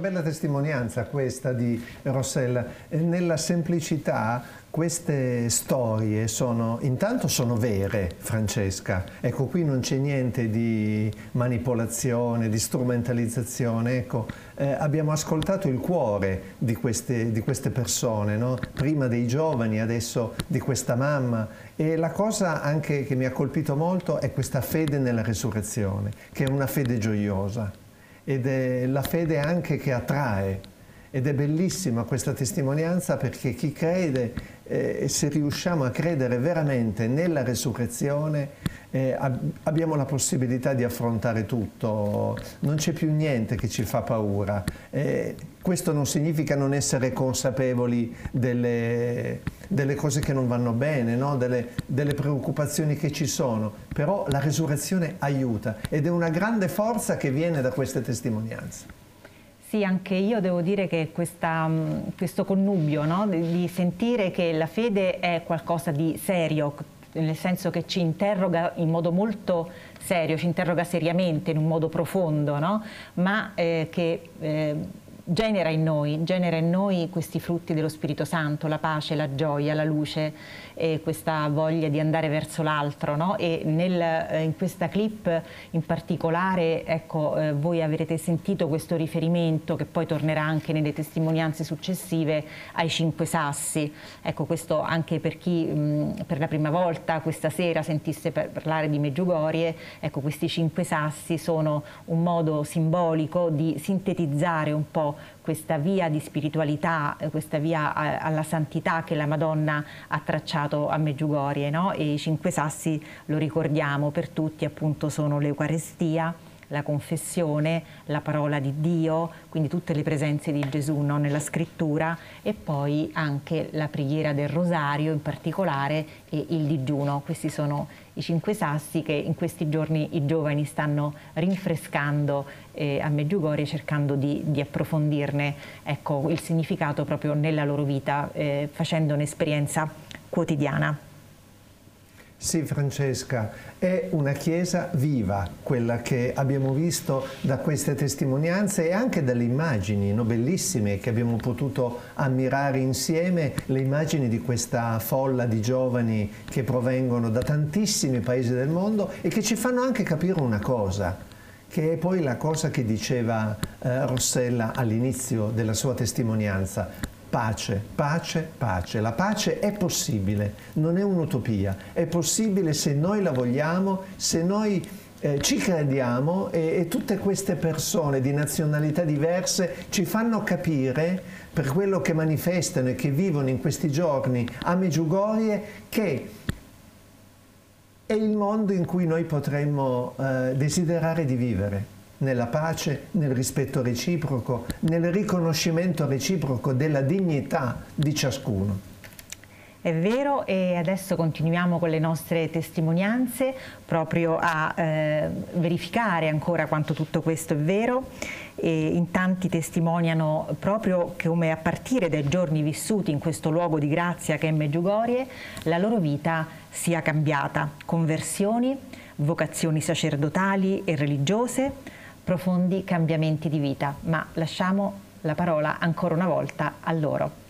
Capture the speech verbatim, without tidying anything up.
bella testimonianza questa di Rossella. Nella semplicità queste storie sono, intanto sono vere, Francesca. Ecco, qui non c'è niente di manipolazione, di strumentalizzazione. Ecco, eh, abbiamo ascoltato il cuore di queste, di queste persone, no? Prima dei giovani, adesso di questa mamma. E la cosa anche che mi ha colpito molto è questa fede nella resurrezione, che è una fede gioiosa. Ed è la fede anche che attrae. Ed è bellissima questa testimonianza, perché chi crede, eh, se riusciamo a credere veramente nella resurrezione, eh, ab abbiamo la possibilità di affrontare tutto, non c'è più niente che ci fa paura. Eh, questo non significa non essere consapevoli delle, delle cose che non vanno bene, no? delle, delle preoccupazioni che ci sono, però la resurrezione aiuta ed è una grande forza che viene da queste testimonianze. Sì, anche io devo dire che questa, questo connubio, no? di sentire che la fede è qualcosa di serio, nel senso che ci interroga in modo molto serio, ci interroga seriamente, in un modo profondo, no? ma eh, che eh, genera in noi, genera in noi questi frutti dello Spirito Santo, la pace, la gioia, la luce, e questa voglia di andare verso l'altro, no? E nel, eh, in questa clip in particolare, ecco, eh, voi avrete sentito questo riferimento, che poi tornerà anche nelle testimonianze successive, ai cinque sassi. Ecco, questo anche per chi mh, per la prima volta questa sera sentisse parlare di Medjugorje. Ecco, questi cinque sassi sono un modo simbolico di sintetizzare un po' questa via di spiritualità, questa via alla santità che la Madonna ha tracciato a Medjugorje, no? E i cinque sassi, lo ricordiamo per tutti, appunto sono l'Eucarestia, la confessione, la parola di Dio, quindi tutte le presenze di Gesù, no? nella scrittura, e poi anche la preghiera del rosario in particolare e il digiuno. Questi sono i cinque sassi che in questi giorni i giovani stanno rinfrescando eh, a Medjugorje, cercando di, di approfondirne, ecco, il significato proprio nella loro vita, eh, facendo un'esperienza quotidiana. Sì, Francesca, è una Chiesa viva, quella che abbiamo visto da queste testimonianze e anche dalle immagini, no, bellissime, che abbiamo potuto ammirare insieme, le immagini di questa folla di giovani che provengono da tantissimi paesi del mondo e che ci fanno anche capire una cosa, che è poi la cosa che diceva eh, Rossella all'inizio della sua testimonianza. Pace, pace, pace. La pace è possibile, non è un'utopia, è possibile se noi la vogliamo, se noi eh, ci crediamo e, e tutte queste persone di nazionalità diverse ci fanno capire, per quello che manifestano e che vivono in questi giorni a Medjugorje, che è il mondo in cui noi potremmo eh, desiderare di vivere. Nella pace, nel rispetto reciproco, nel riconoscimento reciproco della dignità di ciascuno. È vero, e adesso continuiamo con le nostre testimonianze proprio a eh, verificare ancora quanto tutto questo è vero. E in tanti testimoniano proprio come a partire dai giorni vissuti in questo luogo di grazia che è Medjugorje, la loro vita sia cambiata, conversioni, vocazioni sacerdotali e religiose, profondi cambiamenti di vita, ma lasciamo la parola ancora una volta a loro.